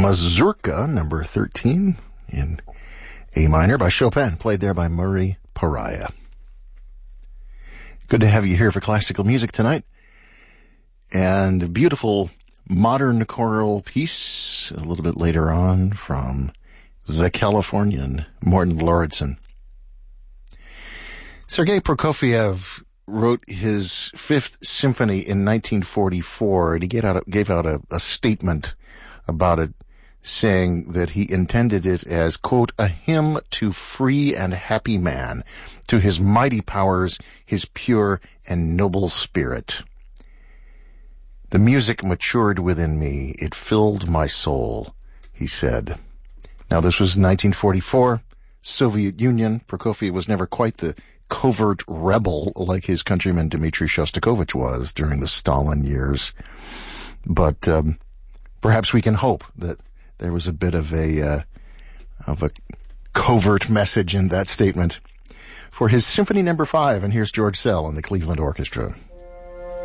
Mazurka, number 13, in A minor by Chopin, played there by Murray Pariah. Good to have you here for classical music tonight. And a beautiful modern choral piece a little bit later on from the Californian Morten Lauridsen. Sergei Prokofiev wrote his Fifth Symphony in 1944, and he gave out a statement about it, saying that he intended it as, quote, a hymn to free and happy man, to his mighty powers, his pure and noble spirit. The music matured within me. It filled my soul, he said. Now, this was 1944, Soviet Union. Prokofiev was never quite the covert rebel like his countryman Dmitri Shostakovich was during the Stalin years. But perhaps we can hope that there was a bit of a covert message in that statement. For his Symphony No. 5, and here's George Szell and the Cleveland Orchestra.